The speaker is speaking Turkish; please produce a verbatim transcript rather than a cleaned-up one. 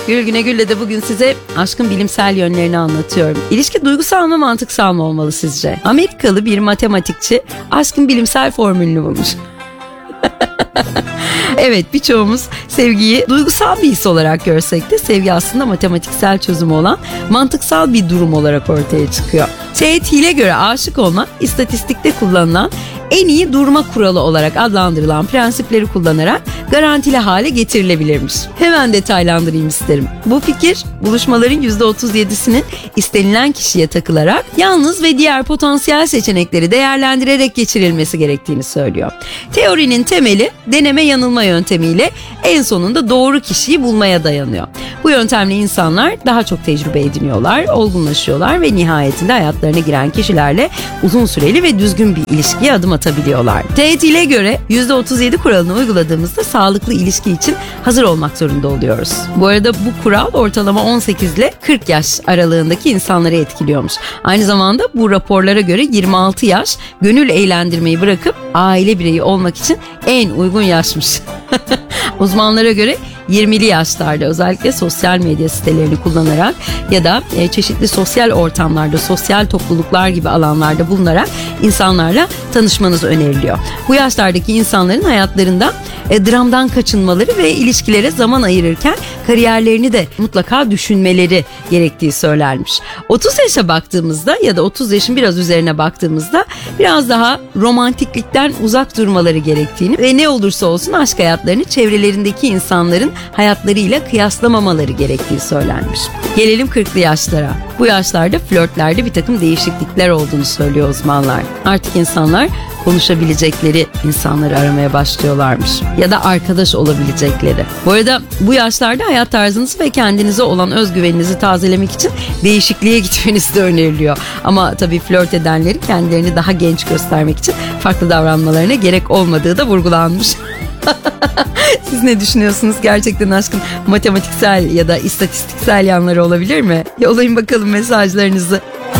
Gül Güne Gül'le de bugün size aşkın bilimsel yönlerini anlatıyorum. İlişki duygusal mı mantıksal mı olmalı sizce? Amerikalı bir matematikçi aşkın bilimsel formülünü bulmuş. Evet, birçoğumuz sevgiyi duygusal bir his olarak görsek de sevgi aslında matematiksel çözümü olan mantıksal bir durum olarak ortaya çıkıyor. Teğetile göre aşık olmak istatistikte kullanılan en iyi durma kuralı olarak adlandırılan prensipleri kullanarak garantili hale getirilebilirmiş. Hemen detaylandırayım isterim. Bu fikir buluşmaların yüzde otuz yedisinin istenilen kişiye takılarak yalnız ve diğer potansiyel seçenekleri değerlendirerek geçirilmesi gerektiğini söylüyor. Teorinin temeli deneme yanılma yöntemiyle en sonunda doğru kişiyi bulmaya dayanıyor. Bu yöntemle insanlar daha çok tecrübe ediniyorlar, olgunlaşıyorlar ve nihayetinde hayatlarına giren kişilerle uzun süreli ve düzgün bir ilişkiye adım atabiliyorlar. Teğetile göre yüzde otuz yedi kuralını uyguladığımızda sağlıklı ilişki için hazır olmak zorunda oluyoruz. Bu arada bu kural ortalama on sekiz ile kırk yaş aralığındaki insanları etkiliyormuş. Aynı zamanda bu raporlara göre yirmi altı yaş gönül eğlendirmeyi bırakıp aile bireyi olmak için en uygun yaşmış. Uzmanlara göre yirmili yaşlarda özellikle sosyal medya sitelerini kullanarak ya da e, çeşitli sosyal ortamlarda, sosyal topluluklar gibi alanlarda bulunarak insanlarla tanışmanız öneriliyor. Bu yaşlardaki insanların hayatlarında e, dramdan kaçınmaları ve ilişkilere zaman ayırırken kariyerlerini de mutlaka düşünmeleri gerektiği söylenmiş. otuz yaşa baktığımızda ya da otuz yaşın biraz üzerine baktığımızda biraz daha romantiklikten uzak durmaları gerektiğini ve ne olursa olsun aşk hayatlarını çevrelerindeki insanların hayatlarıyla kıyaslamamaları gerektiği söylenmiş. Gelelim kırklı yaşlara. Bu yaşlarda flörtlerde bir takım değişiklikler olduğunu söylüyor uzmanlar. Artık insanlar konuşabilecekleri insanları aramaya başlıyorlarmış. Ya da arkadaş olabilecekleri. Bu arada bu yaşlarda hayat tarzınızı ve kendinize olan özgüveninizi tazelemek için değişikliğe gitmeniz de öneriliyor. Ama tabii flört edenlerin kendilerini daha genç göstermek için farklı davranmalarına gerek olmadığı da vurgulanmış. Siz ne düşünüyorsunuz? Gerçekten aşkın matematiksel ya da istatistiksel yanları olabilir mi? Yollayın bakalım mesajlarınızı.